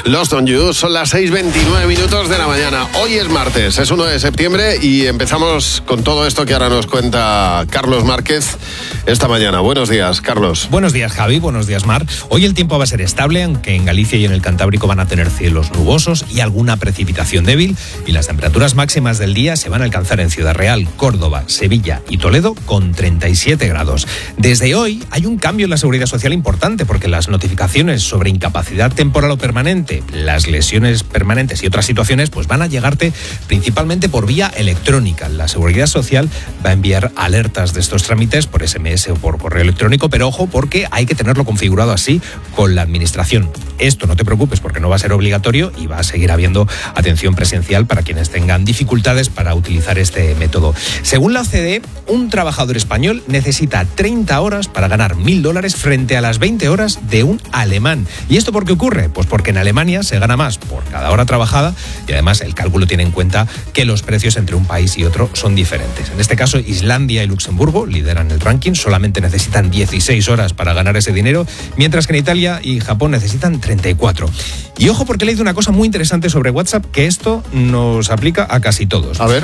Lost on You, son las 6:29 de la mañana. Hoy es martes, es 1 de septiembre y empezamos con todo esto que ahora nos cuenta Carlos Márquez esta mañana. Buenos días, Carlos. Buenos días, Javi. Buenos días, Mar. Hoy el tiempo va a ser estable, aunque en Galicia y en el Cantábrico van a tener cielos nubosos y alguna precipitación débil. Y las temperaturas máximas del día se van a alcanzar en Ciudad Real, Córdoba, Sevilla y Toledo con 37 grados. Desde hoy hay un cambio en la seguridad social importante, porque las notificaciones sobre incapacidad temporal o permanente, las lesiones permanentes y otras situaciones, pues van a llegarte principalmente por vía electrónica. La seguridad social va a enviar alertas de estos trámites por SMS o por correo electrónico, pero ojo, porque hay que tenerlo configurado así con la administración. Esto no te preocupes, porque no va a ser obligatorio y va a seguir habiendo atención presencial para quienes tengan dificultades para utilizar este método. Según la OCDE, un trabajador español necesita 30 horas para ganar $1.000 frente a las 20 horas de un alemán. ¿Y esto por qué ocurre? Pues porque en Alemania se gana más por cada hora trabajada y además el cálculo tiene en cuenta que los precios entre un país y otro son diferentes. En este caso, Islandia y Luxemburgo lideran el ranking, solamente necesitan 16 horas para ganar ese dinero, mientras que en Italia y Japón necesitan 34. Y ojo, porque he leído una cosa muy interesante sobre WhatsApp, que esto nos aplica a casi todos. A ver.